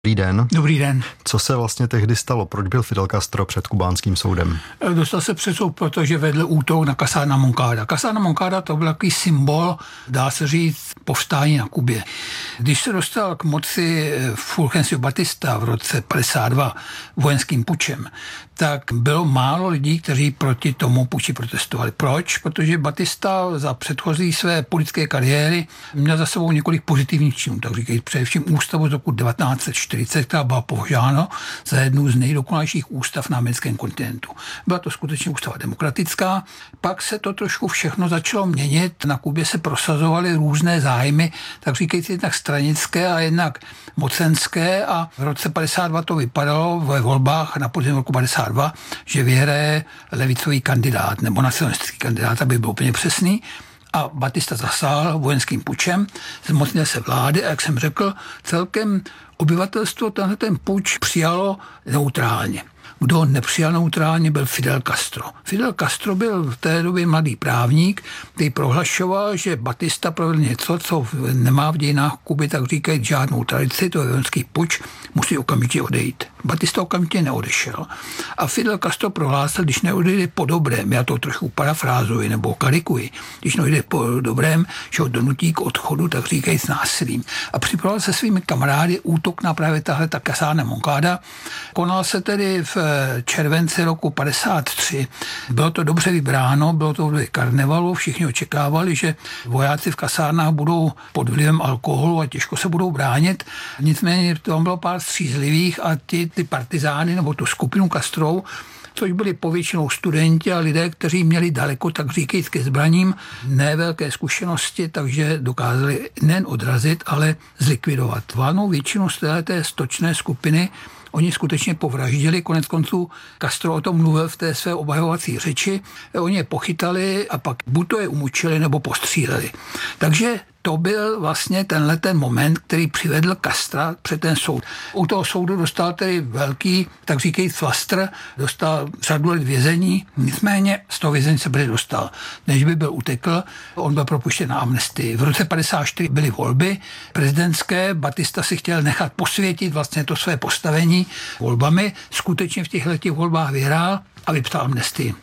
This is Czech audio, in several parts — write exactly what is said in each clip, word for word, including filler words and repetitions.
Dobrý den. Dobrý den. Co se vlastně tehdy stalo? Proč byl Fidel Castro před kubánským soudem? Dostal se před soud, protože vedl útok na Casana Moncada. Casana Moncada to byl takový symbol, dá se říct, povstání na Kubě. Když se dostal k moci Fulgencio Batista v roce padesát dva vojenským pučem, tak bylo málo lidí, kteří proti tomu puči protestovali. Proč? Protože Batista za předchozí své politické kariéry měl za sebou několik pozitivních činů, tak říkají především ústavu z roku devatenáct set čtyřicet, která byla považována za jednu z nejdokonalejších ústav na americkém kontinentu. Byla to skutečně ústava demokratická, pak se to trošku všechno začalo měnit, na Kubě se prosazovaly různé zájmy, tak říkají jednak stranické a jednak mocenské, a v roce padesát dva to vypadalo ve volbách na podzim roku padesát dva, že vyhraje levicový kandidát nebo nacionalistický kandidát, aby byl úplně přesný. A Batista zasáhl vojenským pučem, zmocnil se vlády a, jak jsem řekl, celkem obyvatelstvo tenhle ten puč přijalo neutrálně. Kdo nepřijal neutrálně, byl Fidel Castro. Fidel Castro byl v té době mladý právník, který prohlašoval, že Batista provedl něco, co nemá v dějinách Kuby, tak říkají, žádnou tradici, to je vojenský puč, musí okamžitě odejít. Batista okamžitě neodešel. A Fidel Castro prohlásil, když neodejde po dobrém, já to trošku parafrázuji nebo karikuji, když neodejde po dobrém, že ho donutí k odchodu, tak říkají s násilím. A připravil se svými kamarády útok na právě tahle ta Casana Moncada. Konal se tedy v červenci roku padesát tři. Bylo to dobře vybráno, bylo to v karnevalu, všichni očekávali, že vojáci v kasárnách budou pod vlivem alkoholu a těžko se budou bránit. Nicméně tam bylo pár střízlivých a ty, ty partizány nebo tu skupinu Castrou, což byli povětšinou studenti a lidé, kteří měli daleko, tak říkajíc, ke zbraním, ne velké zkušenosti, takže dokázali nejen odrazit, ale zlikvidovat. Valnou většinu z této stočné skupiny oni skutečně povraždili, konec konců Castro o tom mluvil v té své obhajovací řeči, oni je pochytali a pak buď to je umučili, nebo postříleli. Takže to byl vlastně tenhle ten moment, který přivedl Castra před ten soud. U toho soudu dostal tedy velký, tak říkají, flastr, dostal řadu let vězení, nicméně z toho vězení se brzy dostal. Než by byl utekl, on byl propuštěn na amnestii. V roce padesát čtyři byly volby prezidentské, Batista si chtěl nechat posvětit vlastně to své postavení volbami, skutečně v těchto těch volbách vyhrál a vypsal amnestii.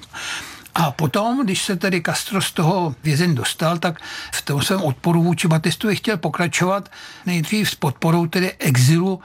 A potom, když se tedy Castro z toho vězení dostal, tak v tom svém odporu vůči Batistovi chtěl pokračovat nejdřív s podporou tedy exilu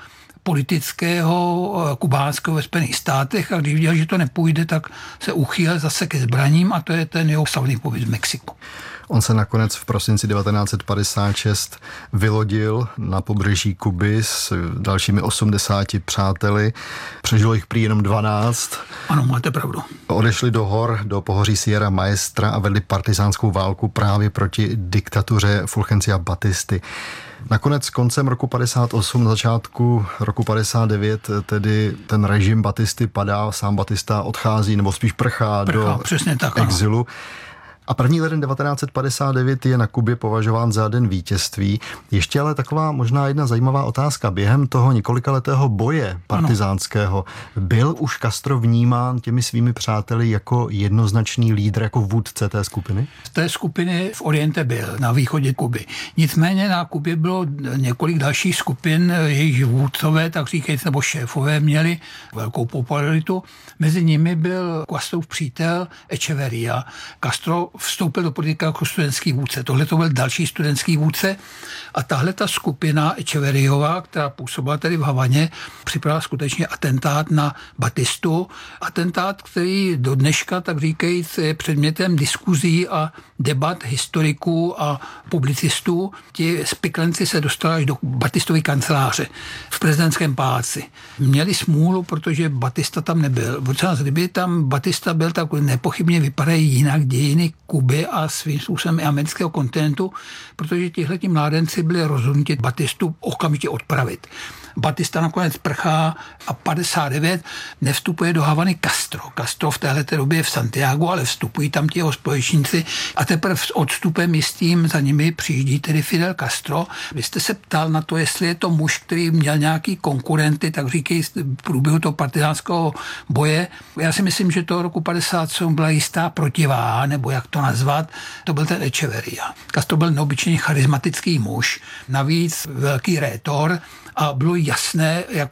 politického kubánského ve Spojených státech, a když viděl, že to nepůjde, tak se uchýlil zase ke zbraním, a to je ten jeho slavný pobyt v Mexiku. On se nakonec v prosinci devatenáct set padesát šest vylodil na pobřeží Kuby s dalšími osmdesáti přáteli. Přežilo jich prý jenom dvanáct. Ano, máte pravdu. Odešli do hor, do pohoří Sierra Maestra a vedli partizánskou válku právě proti diktatuře Fulgencia Batisty. Nakonec koncem roku padesát osm, na začátku roku padesát devět, tedy ten režim Batisty padá, sám Batista odchází, nebo spíš prchá, prchá do přesně tak, exilu. Ano. A první leden devatenáct set padesát devět je na Kubě považován za den vítězství. Ještě ale taková možná jedna zajímavá otázka. Během toho několikaletého boje partizánského byl už Castro vnímán těmi svými přáteli jako jednoznačný lídr, jako vůdce té skupiny? Z té skupiny v Oriente byl, na východě Kuby. Nicméně na Kubě bylo několik dalších skupin, jejich vůdcové, tak říkajíc, nebo šéfové, měli velkou popularitu. Mezi nimi byl Castrův přítel Echeverría. Castro vstoupil do politiky jako studentský vůdce. Tohle to byl další studentský vůdce a tahle ta skupina Echeverríová, která působila tady v Havaně, připravila skutečně atentát na Batistu. Atentát, který do dneška, tak říkajíc, je předmětem diskuzí a debat historiků a publicistů. Ti spiklenci se dostali až do Batistovy kanceláře v prezidentském paláci. Měli smůlu, protože Batista tam nebyl. Kdyby tam Batista byl, tak nepochybně vypadají jinak dějiny Kuby a svým způsobem i amerického kontinentu, protože tihleti mládenci byli rozhodnuti Batistu okamžitě odpravit. Batista nakonec prchá a padesát devět nevstupuje do Havany Castro. Castro v téhleté době je v Santiago, ale vstupují tam ti jeho společníci a teprve s odstupem jistým za nimi přijíždí tedy Fidel Castro. Vy jste se ptal na to, jestli je to muž, který měl nějaký konkurenty, tak říkají v průběhu toho partizánského boje. Já si myslím, že toho roku padesát sedm byla jistá protiváha, nebo jak to nazvat, to byl ten Echeverría. Castro byl neobyčejně charismatický muž, navíc velký rétor a bylo jasné, jak